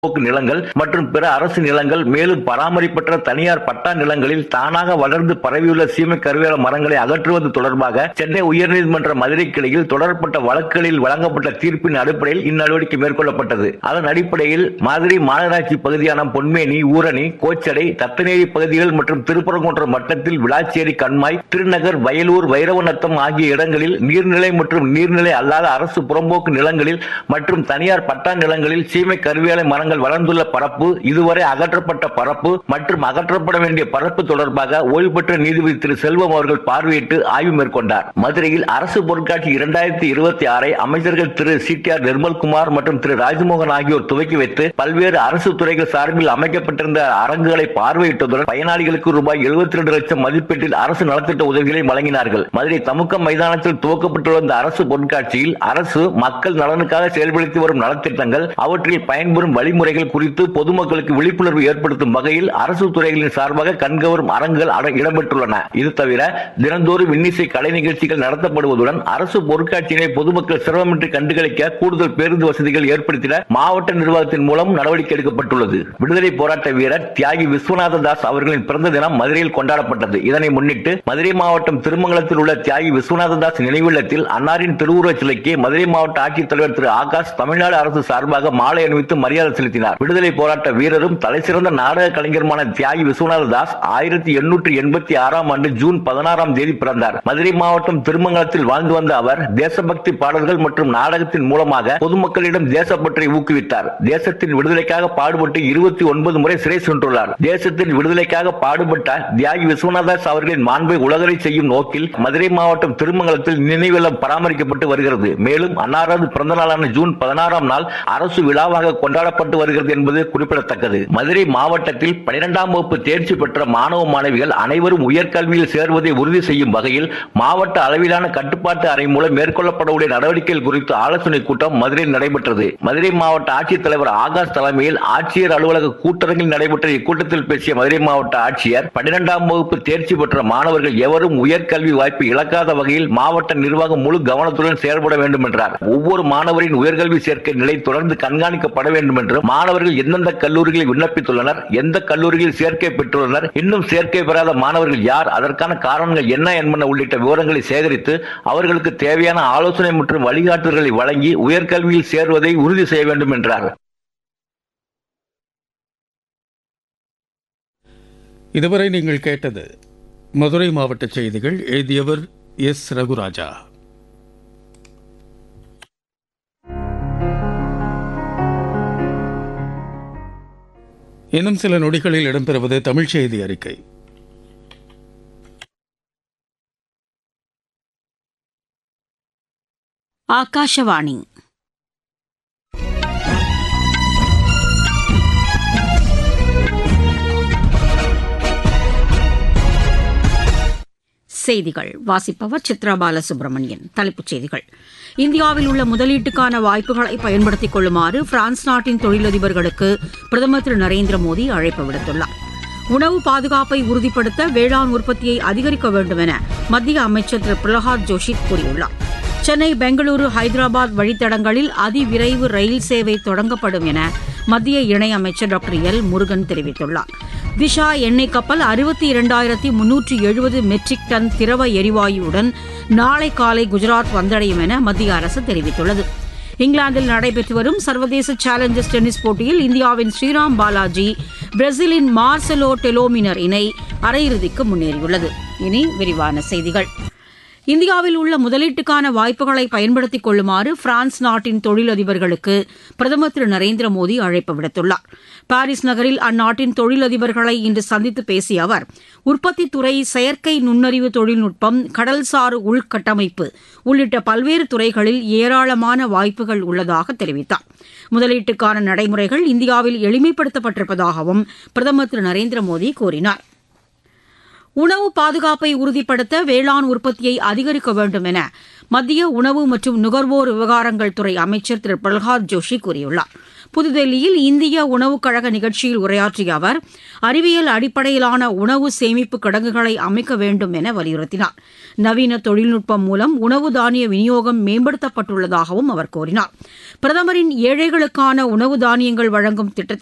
போக்கு நிலங்கள் மற்றும் பிற அரசு நிலங்கள் மேலும் பராமரிப்பற்ற தனியார் பட்டா நிலங்களில் தானாக வளர்ந்து பரவியுள்ள சீமை கருவேல மரங்களை அகற்றுவது தொடர்பாக சென்னை உயர்நீதிமன்ற மதுரை கிளையில் தொடரப்பட்ட வழக்குகளில் வழங்கப்பட்ட தீர்ப்பின் அடிப்படையில் இந்நடவடிக்கை மேற்கொள்ளப்பட்டது. அதன் அடிப்படையில் மதுரை மாநகராட்சி பகுதியான பொன்மேனி, ஊரணி, கோச்சடை, தத்தநேரி பகுதிகள் மற்றும் திருப்பரங்குன்றம் வட்டத்தில் விளாச்சேரி, கண்மாய், திருநகர், வயலூர், வைரவநத்தம் ஆகிய இடங்களில் நீர்நிலை மற்றும் நீர்நிலை அல்லாத அரசு புறம்போக்கு நிலங்களில் மற்றும் தனியார் பட்டா நிலங்களில் சீமை கருவேல மரங்கள் வளர்ந்துள்ள பரப்பு, இதுவரை அகற்றப்பட்ட பரப்பு மற்றும் அகற்றப்பட வேண்டிய பரப்பு தொடர்பாக ஓய்வு பெற்ற நீதிபதி திரு செல்வம் அவர்கள் பார்வையிட்டு ஆய்வு மேற்கொண்டார். மதுரையில் அரசு பொருட்காட்சி 2026 அமைச்சர்கள் திரு சி.டி.ஆர். நிர்மல்குமார் மற்றும் திரு ராஜ்மோகன் ஆகியோர் துவக்கி வைத்து பல்வேறு அரசு துறைகள் சார்பில் அமைக்கப்பட்டிருந்த அரங்குகளை பார்வையிட்டதுடன் பயனாளிகளுக்கு ரூபாய் 72 லட்சம் மதிப்பீட்டில் அரசு நலத்திட்ட உதவிகளை வழங்கினார்கள். மதுரை தமுக்கம் மைதானத்தில் துவக்கப்பட்டுள்ள இந்த அரசு பொருட்காட்சியில் அரசு மக்கள் நலனுக்காக செயல்படுத்தி வரும் நலத்திட்டங்கள், அவற்றில் பயன்பெறும் வழிமுறைகள் குறித்து பொதுமக்களுக்கு விழிப்புணர்வு ஏற்படுத்தும் வகையில் அரசு துறைகளின் சார்பாக கண்கவரும் அரங்குகள் இடம்பெற்றுள்ளன. இது தவிர தினந்தோறும் இன்னிசை கலை நிகழ்ச்சிகள் நடத்தப்படுவதுடன் அரசு பொருட்காட்சியினை பொதுமக்கள் சிரமமின்றி கண்டுகளிக்க கூடுதல் பேருந்து வசதிகள் ஏற்படுத்திட மாவட்ட நிர்வாகத்தின் மூலம் நடவடிக்கை எடுக்கப்பட்டுள்ளது. விடுதலை போராட்ட வீரர் தியாகி விஸ்வநாத தாஸ் அவர்களின் பிறந்த தினம் மதுரையில் கொண்டாடப்பட்டது. இதனை முன்னிட்டு மதுரை மாவட்டம் திருமங்கலத்தில் உள்ள தியாகி விஸ்வநாத தாஸ் நினைவில்லத்தில் அன்னாரின் திருவுருவச் சிலைக்கு மதுரை மாவட்ட ஆட்சித்தலைவர் திரு ஆகாஷ் தமிழ்நாடு அரசு சார்பாக மாலை அணிவித்து மரியாதை செலுத்தினார். விடுதலை போராட்ட வீரரும் தலைசிறந்த நாடக கலைஞருமான தியாகி விஸ்வநாத தாஸ் 1886 ஆண்டு ஜூன் 16 தேதி பிறந்தார். மதுரை மாவட்டம் திருமங்கலத்தில் வாழ்ந்து வந்த அவர் தேசபக்தி பாடல்கள் மற்றும் நாடகத்தின் மூலமாக பொதுமக்களிடம் தேசப்பற்றை ஊக்குவித்தார். தேசத்தின் விடுதலைக்காக பாடுபட்டு 29 முறை சிறை சென்றுள்ளார். தேசத்தின் விடுதலைக்காக பாடுபட்ட தியாகி விஸ்வநாத தாஸ் அவர்களின் மாண்பை உலகறை செய்யும் நோக்கில் மதுரை மாவட்டம் திருமங்கலத்தில் நினைவில்லம் பராமரிக்கப்பட்டு வருகிறது. மேலும் அன்னாரது பிறந்த நாளான ஜூன் 16 நாள் அரசு விழாவாக கொண்டாடப்பட்டு வருகிறது என்பது குறிப்பிடத்தக்கது. மதுரை மாவட்டத்தில் 12ஆம் வகுப்பு தேர்ச்சி பெற்ற மாணவ மாணவிகள் அனைவரும் உயர்கல்வியில் சேர்வதை உறுதி செய்யும் வகையில் மாவட்ட அளவிலான கட்டுப்பாட்டு அறை மூலம் மேற்கொள்ளப்படவுள்ள நடவடிக்கைகள் குறித்து ஆலோசனை கூட்டம் மதுரையில் நடைபெற்றது. மதுரை மாவட்ட ஆட்சித்தலைவர் ஆகாஷ் தலைமையில் ஆட்சியர் அலுவலக கூட்டரங்கில் நடைபெற்ற இக்கூட்டத்தில் பேசிய மதுரை மாவட்ட ஆட்சியர் 12ஆம் வகுப்பு தேர்ச்சி பெற்ற மாணவர்கள் எவரும் உயர்கல்வி வாய்ப்பு இழக்காத வகையில் மாவட்ட நிர்வாகம் முழு கவனத்துடன் செயல்பட வேண்டும் என்றார். ஒவ்வொரு மாணவரின் உயர்கல்வி சேர்க்கை நிலை தொடர்ந்து கண்காணிக்கப்பட வேண்டும் என்றும், மாணவர்கள் எந்தெந்த கல்லூரிகளில் விண்ணப்பித்துள்ளனர், எந்த கல்லூரிகளில் சேர்க்கை பெற்றுள்ளனர், இன்னும் சேர்க்கை பெறாத மாணவர்கள் யார், அதற்கான காரணங்கள் என்ன என்பன உள்ளிட்ட விவரங்களை சேகரித்து அவர்களுக்கு தேவையான ஆலோசனை மற்றும் வழிகாட்டுதல்களை வழங்கி உயர்கல்வியில் சேர்வதை உறுதி செய்ய வேண்டும் என்றார். இதுவரை நீங்கள் கேட்டது மதுரை மாவட்ட செய்திகள். எழுதியவர் எஸ். ரகுராஜா. இன்னும் சில நொடிகளில் இடம்பெறுவது தமிழ் செய்தி அறிக்கை. ஆகாஷவாணி. செய்திகள் வாசிப்பவர் சித்ரா பாலசுப்ரமணியன். தலைப்புச் செய்திகள். இந்தியாவில் உள்ள முதலீட்டுக்கான வாய்ப்புகளை பயன்படுத்திக் கொள்ளுமாறு பிரான்ஸ் நாட்டின் தொழிலதிபர்களுக்கு பிரதமர் திரு நரேந்திர மோடி அழைப்பு விடுத்துள்ளார். உணவு பாதுகாப்பை உறுதிப்படுத்த வேளாண் உற்பத்தியை அதிகரிக்க வேண்டும் என மத்திய அமைச்சர் திரு பிரகலாத் ஜோஷி கூறியுள்ளார். சென்னை, பெங்களூரு, ஹைதராபாத் வழித்தடங்களில் அதிவிரைவு ரயில் சேவை தொடங்கப்படும் என மத்திய இணையமைச்சர் டாக்டர் எல். முருகன் தெரிவித்துள்ளார். திஷா எண்ணெய் கப்பல் 62,370 மெட்ரிக் டன் திரவ எரிவாயுவுடன் நாளை காலை குஜராத் வந்தடையும் என மத்திய அரசு தெரிவித்துள்ளது. இங்கிலாந்தில் நடைபெற்று வரும் சர்வதேச சேலஞ்சர்ஸ் டென்னிஸ் போட்டியில் இந்தியாவின் ஸ்ரீராம் பாலாஜி பிரேசிலின் மார்செலோ டெலோமினர் இணை அரையிறுதிக்கு முன்னேறியுள்ளது. இனி விரிவான செய்திகள். இந்தியாவில் உள்ள முதலீட்டுக்கான வாய்ப்புகளை பயன்படுத்திக் கொள்ளுமாறு பிரான்ஸ் நாட்டின் தொழிலதிபர்களுக்கு பிரதமர் திரு நரேந்திர மோடி அழைப்பு விடுத்துள்ளார். பாரிஸ் நகரில் அந்நாட்டின் தொழிலதிபர்களை இன்று சந்தித்து பேசிய அவர், உற்பத்தித் துறை, செயற்கை நுண்ணறிவு தொழில்நுட்பம், கடல்சார் உள்கட்டமைப்பு உள்ளிட்ட பல்வேறு துறைகளில் ஏராளமான வாய்ப்புகள் உள்ளதாக தெரிவித்தார். முதலீட்டுக்கான நடைமுறைகள் இந்தியாவில் எளிமைப்படுத்தப்பட்டிருப்பதாகவும் பிரதமர் திரு நரேந்திர மோடி கூறினார். உணவு பாதுகாப்பை உறுதிப்படுத்த வேளாண் உற்பத்தியை அதிகரிக்க வேண்டும் என மத்திய உணவு மற்றும் நுகர்வோர் விவகாரங்கள் துறை அமைச்சர் திரு பிரகலாத் ஜோஷி கூறியுள்ளார். புதுதில்லியில் இந்திய உணவுக் கழக நிகழ்ச்சியில் உரையாற்றிய அவர் அறிவியல் அடிப்படையிலான உணவு சேமிப்பு கிடங்குகளை அமைக்க வேண்டும் என வலியுறுத்தினார். நவீன தொழில்நுட்பம் மூலம் உணவு தானிய விநியோகம் மேம்படுத்தப்பட்டுள்ளதாகவும் அவர் கூறினார். பிரதமரின் ஏழைகளுக்கான உணவு தானியங்கள் வழங்கும் திட்டத்தை